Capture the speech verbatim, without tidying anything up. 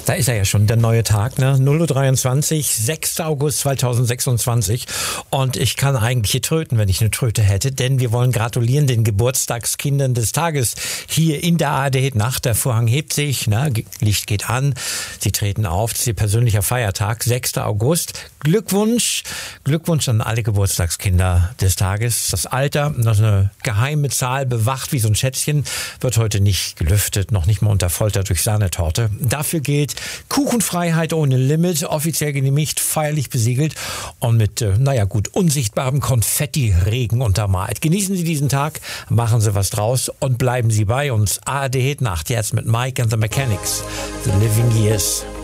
Da ist er ja schon, der neue Tag, ne? null Uhr dreiundzwanzig, sechster August zweitausendsechsundzwanzig. Und ich kann eigentlich hier tröten, wenn ich eine Tröte hätte, denn wir wollen gratulieren den Geburtstagskindern des Tages hier in der A R D-Nacht. Der Vorhang hebt sich, ne? Licht geht an, sie treten auf. Das ist ihr persönlicher Feiertag, sechster August. Glückwunsch, Glückwunsch an alle Geburtstagskinder des Tages. Das Alter, das ist eine geheime Zahl, bewacht wie so ein Schätzchen, wird heute nicht gelüftet, noch nicht mal unter Folter durch Sahnetorte. Dafür gilt Kuchenfreiheit ohne Limit, offiziell genehmigt, feierlich besiegelt und mit, äh, naja gut, unsichtbarem Konfetti-Regen untermalt. Genießen Sie diesen Tag, machen Sie was draus und bleiben Sie bei uns. A R D Hit Nacht jetzt mit Mike and the Mechanics, The Living Years.